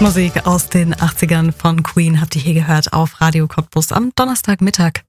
Musik aus den 80ern von Queen habt ihr hier gehört auf Radio Cottbus am Donnerstagmittag.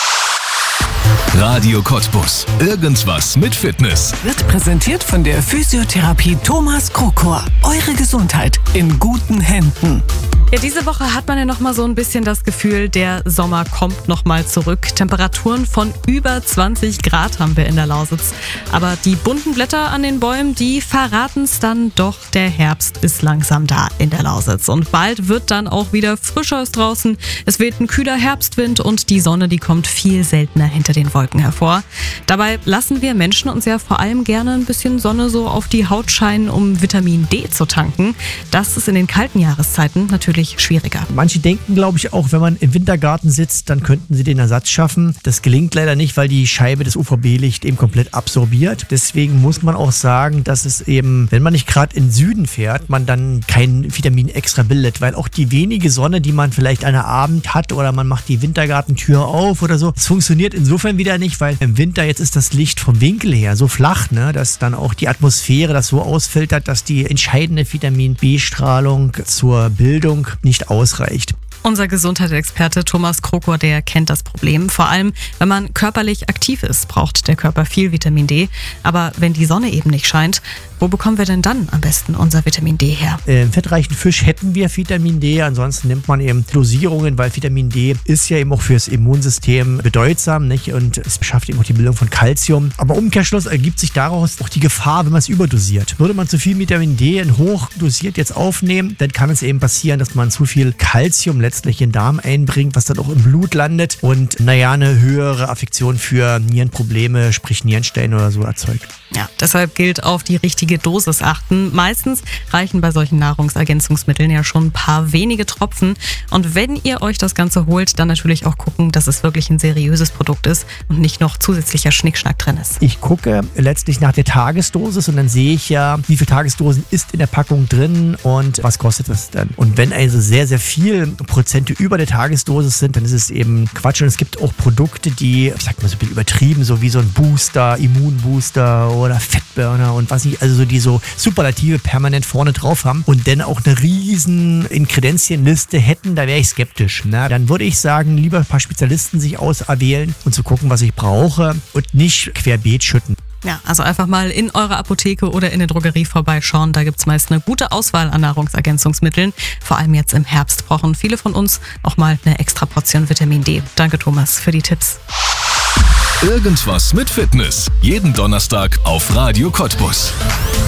Radio Cottbus. Irgendwas mit Fitness. Wird präsentiert von der Physiotherapie Thomas Krokor. Eure Gesundheit in guten Händen. Ja, diese Woche hat man ja noch mal so ein bisschen das Gefühl, der Sommer kommt noch mal zurück. Temperaturen von über 20 Grad haben wir in der Lausitz. Aber die bunten Blätter an den Bäumen, die verraten es dann doch, der Herbst ist langsam da in der Lausitz. Und bald wird dann auch wieder frischer draußen. Es weht ein kühler Herbstwind und die Sonne, die kommt viel seltener hinter den Wolken hervor. Dabei lassen wir Menschen uns ja vor allem gerne ein bisschen Sonne so auf die Haut scheinen, um Vitamin D zu tanken. Das ist in den kalten Jahreszeiten natürlich schwieriger. Manche denken, glaube ich, auch, wenn man im Wintergarten sitzt, dann könnten sie den Ersatz schaffen. Das gelingt leider nicht, weil die Scheibe des UVB-Licht eben komplett absorbiert. Deswegen muss man auch sagen, dass es eben, wenn man nicht gerade in den Süden fährt, man dann kein Vitamin extra bildet, weil auch die wenige Sonne, die man vielleicht an der Abend hat oder man macht die Wintergartentür auf oder so, das funktioniert insofern wieder nicht, weil im Winter jetzt ist das Licht vom Winkel her so flach, dass dann auch die Atmosphäre das so ausfiltert, dass die entscheidende Vitamin B-Strahlung zur Bildung nicht ausreicht. Unser Gesundheitsexperte Thomas Krokor, der kennt das Problem. Vor allem, wenn man körperlich aktiv ist, braucht der Körper viel Vitamin D. Aber wenn die Sonne eben nicht scheint, wo bekommen wir denn dann am besten unser Vitamin D her? Im fettreichen Fisch hätten wir Vitamin D, ansonsten nimmt man eben Dosierungen, weil Vitamin D ist ja eben auch fürs Immunsystem bedeutsam, nicht? Und es schafft eben auch die Bildung von Calcium. Aber im Umkehrschluss ergibt sich daraus auch die Gefahr, wenn man es überdosiert. Würde man zu viel Vitamin D in hochdosiert jetzt aufnehmen, dann kann es eben passieren, dass man zu viel Calcium letztlich in den Darm einbringt, was dann auch im Blut landet und eine höhere Affektion für Nierenprobleme, sprich Nierensteine oder so erzeugt. Ja, deshalb gilt auf die richtige Dosis achten. Meistens reichen bei solchen Nahrungsergänzungsmitteln ja schon ein paar wenige Tropfen. Und wenn ihr euch das Ganze holt, dann natürlich auch gucken, dass es wirklich ein seriöses Produkt ist und nicht noch zusätzlicher Schnickschnack drin ist. Ich gucke letztlich nach der Tagesdosis und dann sehe ich ja, wie viel Tagesdosen ist in der Packung drin und was kostet das denn. Und wenn also sehr, sehr viel Prozente über der Tagesdosis sind, dann ist es eben Quatsch. Und es gibt auch Produkte, die, ich sag mal so ein bisschen übertrieben, so wie so ein Booster, Immunbooster oder Fettburner und was nicht, also so die so Superlative permanent vorne drauf haben und dann auch eine riesen Ingredienzienliste hätten, da wäre ich skeptisch. Dann würde ich sagen, lieber ein paar Spezialisten sich auserwählen und zu gucken, was ich brauche und nicht querbeet schütten. Ja, also einfach mal in eurer Apotheke oder in der Drogerie vorbeischauen. Da gibt's meist eine gute Auswahl an Nahrungsergänzungsmitteln. Vor allem jetzt im Herbst brauchen viele von uns auch mal eine extra Portion Vitamin D. Danke Thomas für die Tipps. Irgendwas mit Fitness. Jeden Donnerstag auf Radio Cottbus.